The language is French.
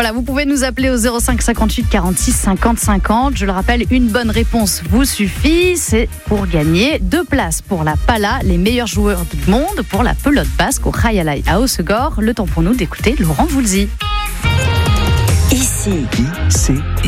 Voilà, vous pouvez nous appeler au 05 58 46 50 50. Je le rappelle, une bonne réponse vous suffit. C'est pour gagner 2 places pour la Pala, les meilleurs joueurs du monde, pour la pelote basque au Khayalay à Hossegor. Le temps pour nous d'écouter Laurent Voulzy. Ici